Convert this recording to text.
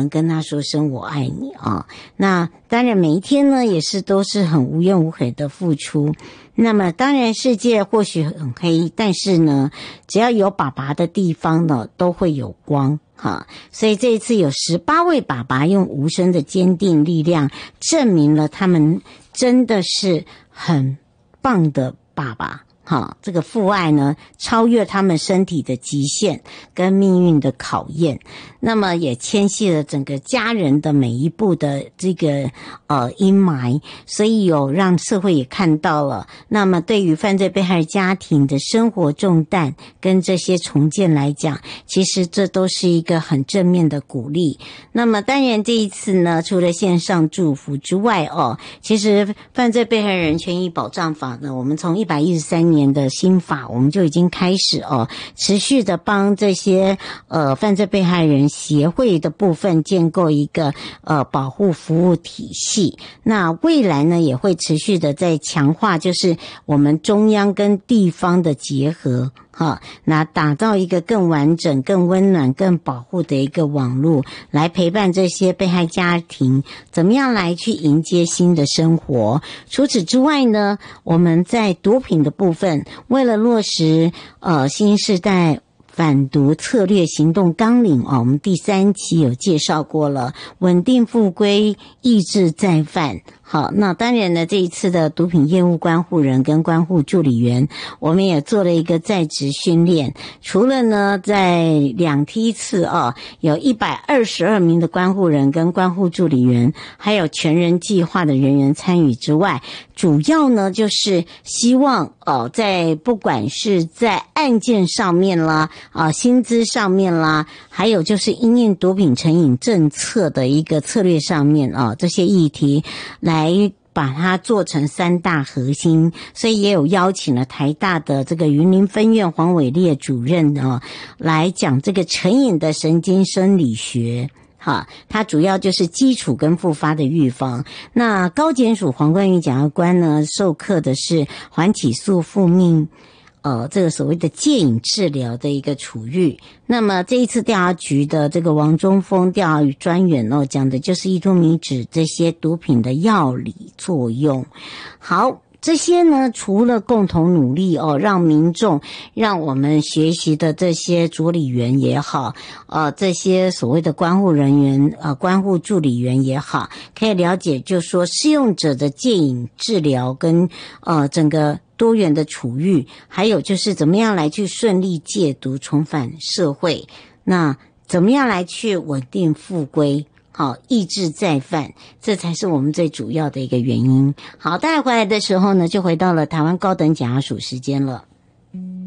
能跟他说声我爱你啊。那当然每一天呢也是都是很无怨无悔的付出。那么当然世界或许很黑，但是呢只要有爸爸的地方呢都会有光所以这一次有18位爸爸用无声的坚定力量证明了他们真的是很棒的爸爸。这个父爱呢超越他们身体的极限跟命运的考验，那么也牵系了整个家人的每一步的这个阴霾，所以有让社会也看到了，那么对于犯罪被害家庭的生活重担跟这些重建来讲，其实这都是一个很正面的鼓励。那么当然这一次呢除了线上祝福之外其实犯罪被害人权益保障法呢，我们从113年的新法我们就已经开始持续的帮这些犯罪被害人协会的部分建构一个保护服务体系。那未来呢也会持续的在强化就是我们中央跟地方的结合那打造一个更完整更温暖更保护的一个网络，来陪伴这些被害家庭怎么样来去迎接新的生活。除此之外呢，我们在毒品的部分为了落实新世代反毒策略行动纲领我们第3期有介绍过了，稳定复归抑制再犯。好，那当然呢这一次的毒品业务关护人跟关护助理员我们也做了一个在职训练，除了呢在2梯次有122名的关护人跟关护助理员还有全人计划的人员参与之外，主要呢就是希望在不管是在案件上面啦薪资上面啦，还有就是因应毒品成瘾政策的一个策略上面这些议题来把它做成3大核心。所以也有邀请了台大的这个云林分院黄伟烈主任来讲这个成瘾的神经生理学它主要就是基础跟复发的预防。那高检署黄冠玉检察官呢授课的是缓起诉复命这个所谓的戒瘾治疗的一个处遇。那么这一次调查局的这个王中峰调查与专员讲的就是依托米脂这些毒品的药理作用。好，这些呢除了共同努力让民众让我们学习的这些助理员也好这些所谓的关护人员关护助理员也好，可以了解就是说适用者的戒瘾治疗跟整个多元的处遇，还有就是怎么样来去顺利戒毒重返社会，那怎么样来去稳定复归抑制再犯，这才是我们最主要的一个原因。好，待会回来的时候呢就回到了台湾高等检察署时间了。